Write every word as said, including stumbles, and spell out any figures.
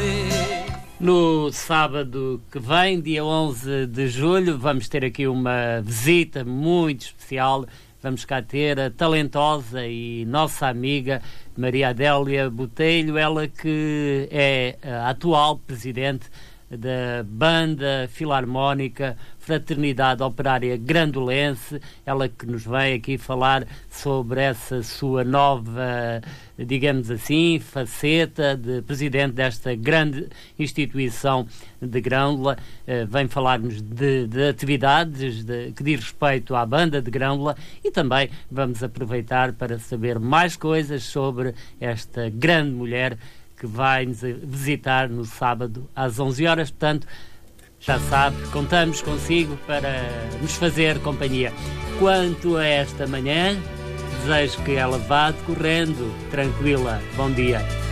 você. No sábado que vem, dia onze de julho, vamos ter aqui uma visita muito especial. Vamos cá ter a talentosa e nossa amiga Maria Adélia Botelho, ela que é a atual presidente da Banda Filarmónica Fraternidade Operária Grandolense, ela que nos vem aqui falar sobre essa sua nova, digamos assim, faceta de presidente desta grande instituição de Grândola. Uh, vem falar-nos de, de atividades de, que diz respeito à Banda de Grândola, e também vamos aproveitar para saber mais coisas sobre esta grande mulher que vai nos visitar no sábado às onze horas. Portanto, já sabe, contamos consigo para nos fazer companhia. Quanto a esta manhã, desejo que ela vá decorrendo tranquila. Bom dia.